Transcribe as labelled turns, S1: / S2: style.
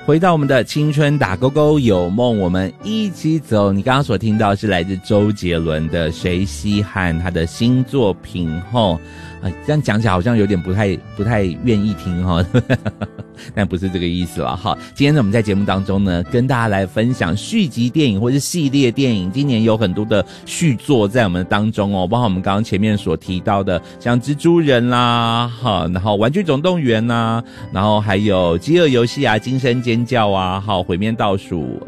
S1: 回到我们的青春打勾勾有梦我们一起走，你刚刚所听到是来自周杰伦的谁稀罕他的新作品这样讲起来好像有点不太愿意听但不是这个意思了哈。今天呢，我们在节目当中呢，跟大家来分享续集电影或是系列电影，今年有很多的续作在我们当中包括我们刚刚前面所提到的，像蜘蛛人啦，然后玩具总动员啦，然后还有饥饿游戏啊、惊声尖叫啊，毁灭倒数